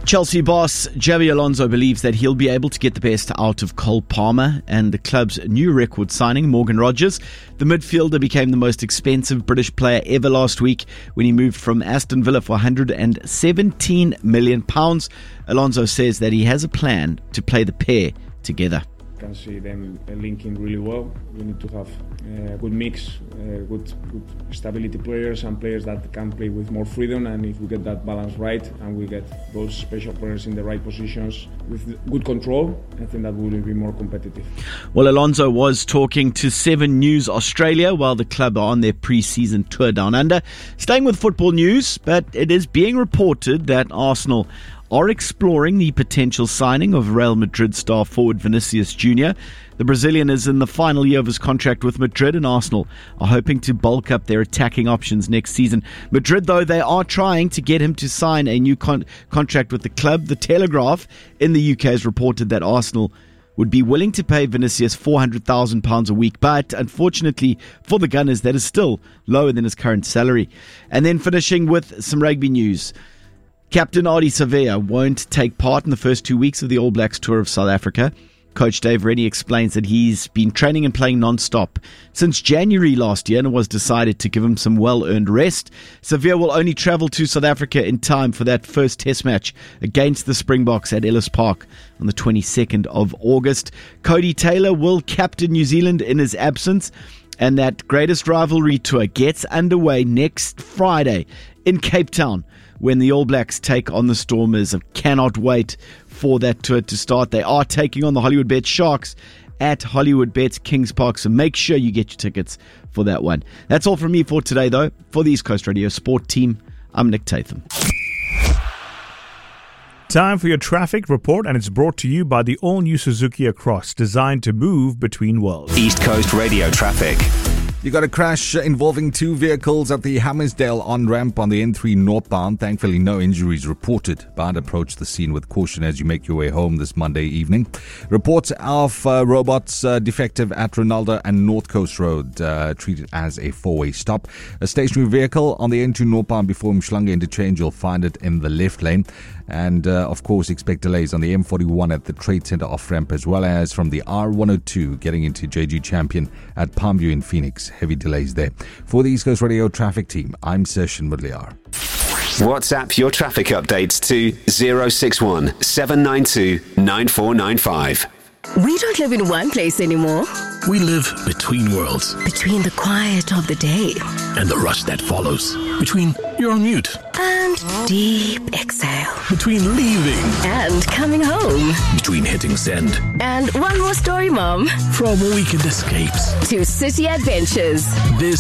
Chelsea boss Xabi Alonso believes that he'll be able to get the best out of Cole Palmer and the club's new record signing, Morgan Rogers. The midfielder became the most expensive British player ever last week when he moved from Aston Villa for £117 million. Alonso says that he has a plan to play the pair together. I can see them linking really well. We need to have a good mix, good stability players and players that can play with more freedom. And if we get that balance right and we get those special players in the right positions with good control, I think that we will be more competitive. Well, Alonso was talking to 7 News Australia while the club are on their pre-season tour down under. Staying with football news, but it is being reported that Arsenal are exploring the potential signing of Real Madrid star forward Vinicius Jr. The Brazilian is in the final year of his contract with Madrid, and Arsenal are hoping to bulk up their attacking options next season. Madrid, though, they are trying to get him to sign a new contract with the club. The Telegraph in the UK has reported that Arsenal would be willing to pay Vinicius £400,000 a week, but unfortunately for the Gunners, that is still lower than his current salary. And then finishing with some rugby news. Captain Ardie Savea won't take part in the first 2 weeks of the All Blacks tour of South Africa. Coach Dave Rennie explains that he's been training and playing non-stop since January last year, and it was decided to give him some well-earned rest. Savea will only travel to South Africa in time for that first test match against the Springboks at Ellis Park on the 22nd of August. Cody Taylor will captain New Zealand in his absence, and that greatest rivalry tour gets underway next Friday in Cape Town when the All Blacks take on the Stormers. I cannot wait for that tour to start. They are taking on the Hollywood Bet Sharks at Hollywood Bets Kings Park, so make sure you get your tickets for that one. That's all from me for today, though. For the East Coast Radio Sport team, I'm Nick Tatham. Time for your traffic report, and it's brought to you by the all-new Suzuki Across, designed to move between worlds. East Coast Radio traffic. You got a crash involving 2 vehicles at the Hammersdale on-ramp on the N3 northbound. Thankfully, no injuries reported, but approach the scene with caution as you make your way home this Monday evening. Reports of robots defective at Ronaldo and North Coast Road, treated as a 4-way stop. A stationary vehicle on the N2 northbound before Mshlanga interchange. You'll find it in the left lane. And, of course, expect delays on the M41 at the Trade Center off-ramp, as well as from the R102 getting into JG Champion at Palmview in Phoenix. Heavy delays there. For the East Coast Radio traffic team, I'm Session Mudliar. WhatsApp your traffic updates to 061 792 9495. We don't live in one place anymore. We live between worlds. Between the quiet of the day and the rush that follows. Between you're on mute and deep exhale. Between leaving and coming home. Between hitting send and one more story, Mom. From weekend escapes to city adventures. This